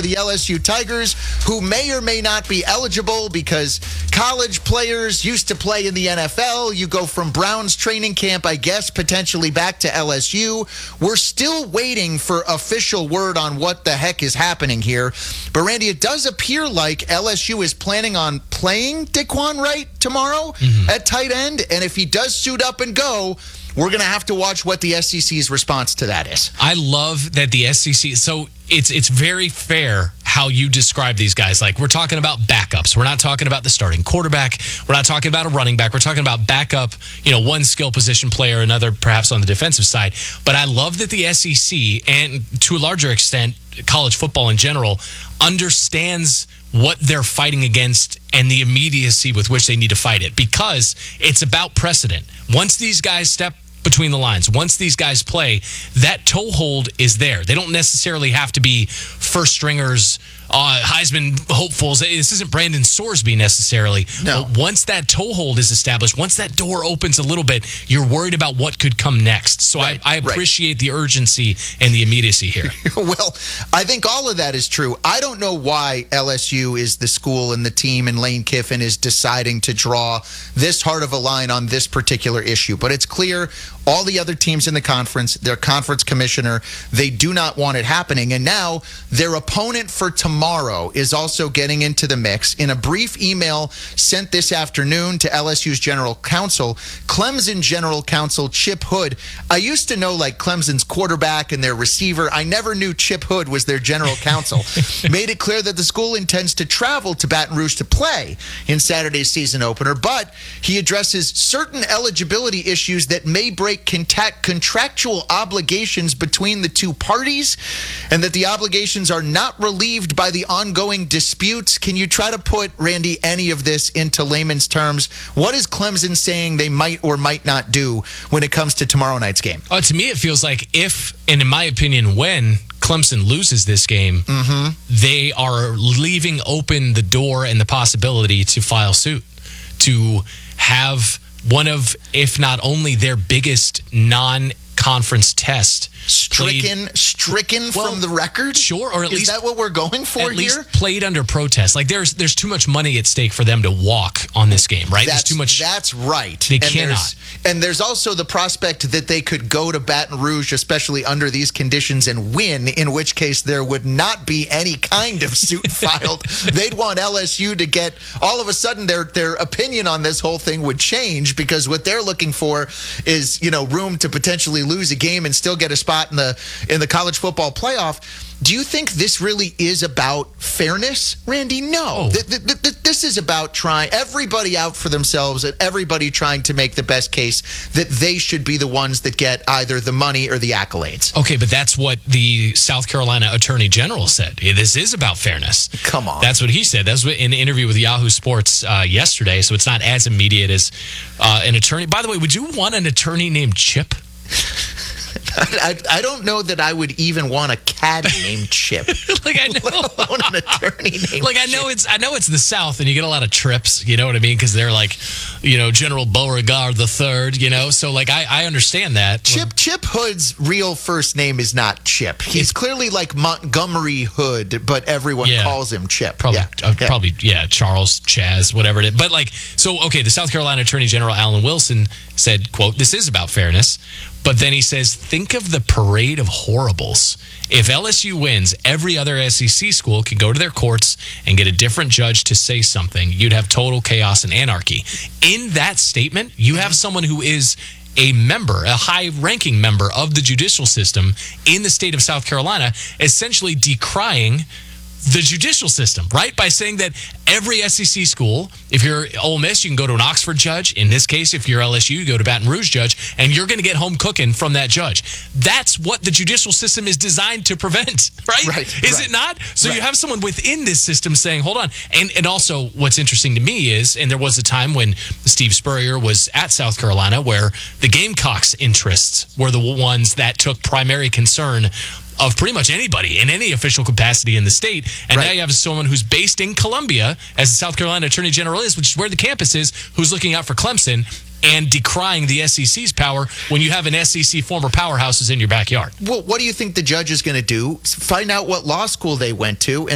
the LSU Tigers, who may or may not be eligible because college players used to play in the NFL. You go from Browns training camp, I guess, potentially back to LSU. We're still waiting for official word on what the heck is happening here. But, Randy, it does appear like LSU is planning on playing Daquan Wright tomorrow at tight end. And if he does suit up and go, we're going to have to watch what the SEC's response to that is. I love that the SEC, so it's very fair how you describe these guys. Like, we're talking about backups. We're not talking about the starting quarterback. We're not talking about a running back. We're talking about backup, one skill position player, another perhaps on the defensive side. But I love that the SEC, and to a larger extent, college football in general, understands what they're fighting against and the immediacy with which they need to fight it, because it's about precedent. Once these guys step between the lines, once these guys play, that toehold is there. They don't necessarily have to be first stringers, Heisman hopefuls. This isn't Brandon Sorsby necessarily. No. But once that toehold is established, once that door opens a little bit, you're worried about what could come next. So I appreciate the urgency and the immediacy here. Well, I think all of that is true. I don't know why LSU is the school and the team and Lane Kiffin is deciding to draw this hard of a line on this particular issue. But it's clear all the other teams in the conference, their conference commissioner, they do not want it happening. And now their opponent for tomorrow is also getting into the mix. In a brief email sent this afternoon to LSU's general counsel, Clemson general counsel Chip Hood. I used to know like Clemson's quarterback and their receiver. I never knew Chip Hood was their general counsel. Made it clear that the school intends to travel to Baton Rouge to play in Saturday's season opener, but he addresses certain eligibility issues that may break contractual obligations between the two parties, and that the obligations are not relieved by the ongoing disputes. Can you try to put, Randy, any of this into layman's terms? What is Clemson saying they might or might not do when it comes to tomorrow night's game? To me, it feels like if, and in my opinion, when Clemson loses this game, they are leaving open the door and the possibility to file suit, to have one of, if not only their biggest non-conference test stricken from the record? Sure, or at least is that what we're going for at here? Least played under protest. Like there's too much money at stake for them to walk on this game, right? There's too much. That's right. They cannot. And there's also the prospect that they could go to Baton Rouge, especially under these conditions, and win, in which case there would not be any kind of suit filed. They'd want LSU to get, all of a sudden, their opinion on this whole thing would change, because what they're looking for is, room to potentially lose a game and still get a spot in the college football playoff. Do you think this really is about fairness, Randy? No. This is about trying everybody out for themselves and everybody trying to make the best case that they should be the ones that get either the money or the accolades. Okay, but that's what the South Carolina Attorney General said. This is about fairness. Come on. That's what he said. That's what in an interview with Yahoo Sports yesterday, so it's not as immediate as an attorney. By the way, would you want an attorney named Chip? I don't know that I would even want a caddy named Chip. Like I know, let alone an attorney named like Chip. I know it's the South, and you get a lot of trips. You know what I mean? Because they're like, General Beauregard III. So like I understand that. Chip Hood's real first name is not Chip. He's clearly like Montgomery Hood, but everyone calls him Chip. Probably Charles, Chaz, whatever it is. But the South Carolina Attorney General Alan Wilson said, quote, "This is about fairness." But then he says, think of the parade of horribles. If LSU wins, every other SEC school can go to their courts and get a different judge to say something. You'd have total chaos and anarchy. In that statement, you have someone who is a high-ranking member of the judicial system in the state of South Carolina, essentially decrying the judicial system, right? By saying that every SEC school, if you're Ole Miss, you can go to an Oxford judge. In this case, if you're LSU, you go to Baton Rouge judge, and you're going to get home cooking from that judge. That's what the judicial system is designed to prevent, right? Is it not? So you have someone within this system saying, hold on. And also what's interesting to me is, and there was a time when Steve Spurrier was at South Carolina where the Gamecocks' interests were the ones that took primary concern of pretty much anybody in any official capacity in the state. And now you have someone who's based in Columbia, as the South Carolina Attorney General is, which is where the campus is, who's looking out for Clemson and decrying the SEC's power when you have an SEC former powerhouses in your backyard. Well, what do you think the judge is going to do? Find out what law school they went to